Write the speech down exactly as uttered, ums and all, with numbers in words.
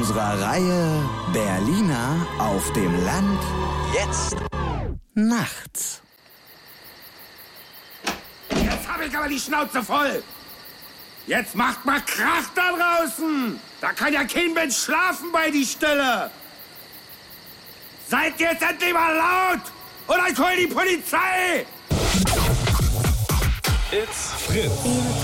unserer Reihe Berliner auf dem Land. Jetzt nachts. Jetzt hab ich aber die Schnauze voll. Jetzt macht mal Krach da draußen. Da kann ja kein Mensch schlafen bei die Stelle. Seid jetzt endlich mal laut oder ich hol die Polizei. It's Fritz.